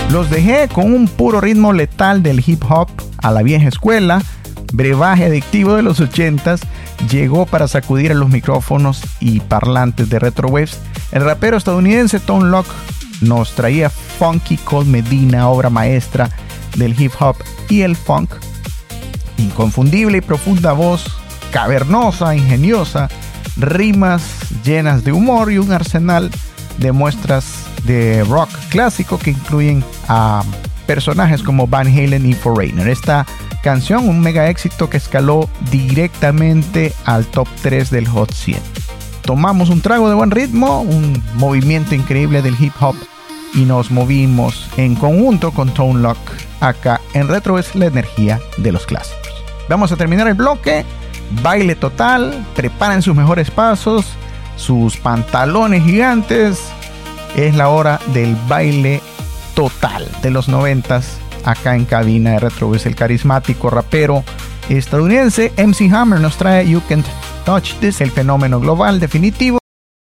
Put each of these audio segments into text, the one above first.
Los dejé con un puro ritmo letal del hip hop a la vieja escuela, brebaje adictivo de los 80s, llegó para sacudir a los micrófonos y parlantes de Retrowaves. El rapero estadounidense Tone Loc nos traía Funky Cold Medina, obra maestra del hip hop y el funk. Inconfundible y profunda voz, cavernosa, ingeniosa, rimas llenas de humor y un arsenal de muestras de rock clásico que incluyen a personajes como Van Halen y Foreigner. Esta canción, un mega éxito que escaló directamente al top 3 del Hot 100. Tomamos un trago de buen ritmo, un movimiento increíble del hip hop y nos movimos en conjunto con Tone Loc. Acá en Retro es la energía de los clásicos. Vamos a terminar el bloque. Baile total, preparen sus mejores pasos, sus pantalones gigantes. Es la hora del baile total de los 90s acá en cabina de Retrowaves. El carismático rapero estadounidense MC Hammer nos trae You Can't Touch This, el fenómeno global definitivo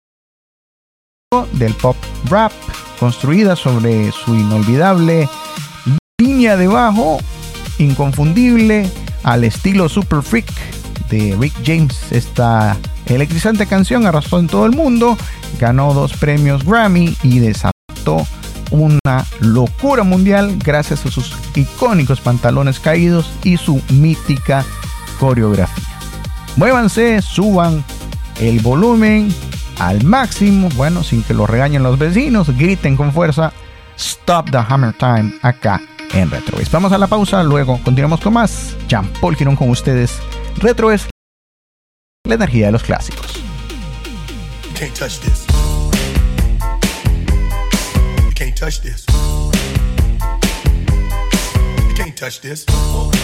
del pop rap, construida sobre su inolvidable línea de bajo, inconfundible, al estilo Super Freak de Rick James. Esta electrizante canción arrasó en todo el mundo, ganó 2 premios Grammy y desató una locura mundial gracias a sus icónicos pantalones caídos y su mítica coreografía. Muévanse, suban el volumen al máximo, bueno, sin que lo regañen los vecinos, griten con fuerza Stop the Hammer Time acá en Retrowaves. Vamos a la pausa, luego continuamos con más. Jean-Paul Girón con ustedes. Retro es la energía de los clásicos. You can't touch this. You can't touch this. You can't touch this.